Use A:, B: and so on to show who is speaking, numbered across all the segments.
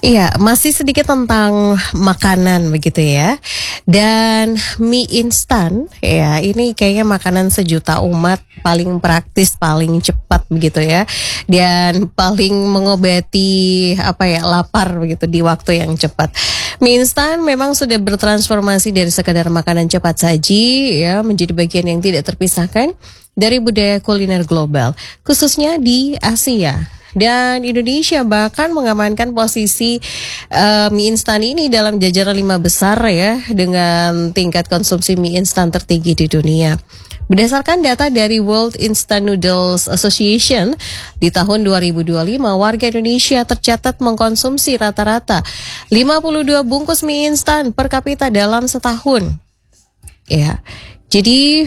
A: Iya, masih sedikit tentang makanan begitu ya. Dan mie instan ya, ini kayaknya makanan sejuta umat, paling praktis, paling cepat begitu ya. Dan paling mengobati apa ya, lapar begitu di waktu yang cepat. Mie instan memang sudah bertransformasi dari sekadar makanan cepat saji ya, menjadi bagian yang tidak terpisahkan dari budaya kuliner global, khususnya di Asia. Dan Indonesia bahkan mengamankan posisi mie instan ini dalam jajaran 5 besar ya, dengan tingkat konsumsi mie instan tertinggi di dunia. Berdasarkan data dari World Instant Noodles Association, di tahun 2025 warga Indonesia tercatat mengkonsumsi rata-rata 52 bungkus mie instan per kapita dalam setahun. Ya, jadi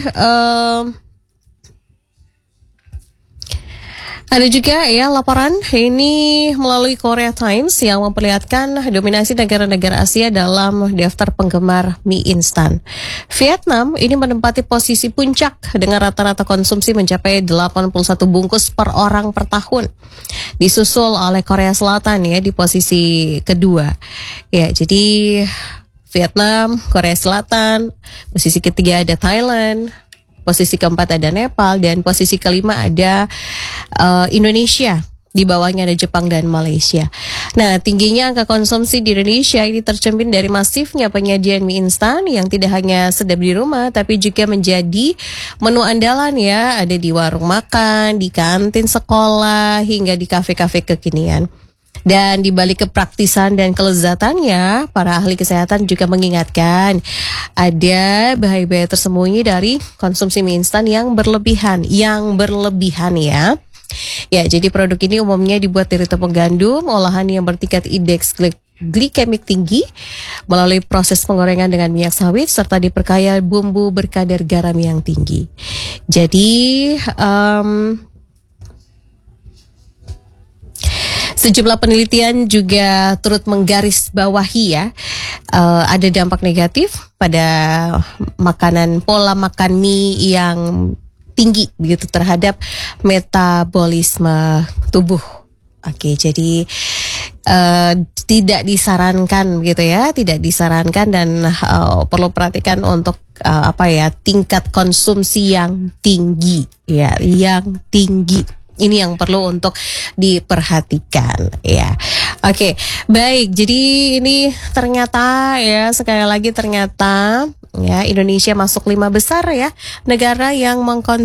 A: ada juga ya laporan ini melalui Korea Times yang memperlihatkan dominasi negara-negara Asia dalam daftar penggemar mie instan. Vietnam ini menempati posisi puncak dengan rata-rata konsumsi mencapai 81 bungkus per orang per tahun. Disusul oleh Korea Selatan ya di posisi kedua. Ya, jadi Vietnam, Korea Selatan, posisi ketiga ada Thailand, posisi keempat ada Nepal, dan posisi kelima ada Indonesia. Di bawahnya ada Jepang dan Malaysia. Nah, tingginya angka konsumsi di Indonesia ini tercermin dari masifnya penyajian mie instan yang tidak hanya sedap di rumah, tapi juga menjadi menu andalan ya. Ada di warung makan, di kantin sekolah, hingga di kafe-kafe kekinian. Dan di balik kepraktisan dan kelezatannya, para ahli kesehatan juga mengingatkan ada bahaya-bahaya tersembunyi dari konsumsi mie instan yang berlebihan ya. Ya, jadi produk ini umumnya dibuat dari tepung gandum, olahan yang bertingkat indeks glikemik tinggi, melalui proses penggorengan dengan minyak sawit, serta diperkaya bumbu berkadar garam yang tinggi. Jadi, sejumlah penelitian juga turut menggarisbawahi ya, ada dampak negatif pada pola makan mie yang tinggi begitu terhadap metabolisme tubuh. Oke, jadi tidak disarankan gitu ya, tidak disarankan dan perlu perhatikan untuk tingkat konsumsi yang tinggi ya, yang tinggi. Ini yang perlu untuk diperhatikan ya. Oke, baik. Jadi ini ternyata ya, sekali lagi ternyata ya, Indonesia masuk 5 besar ya negara yang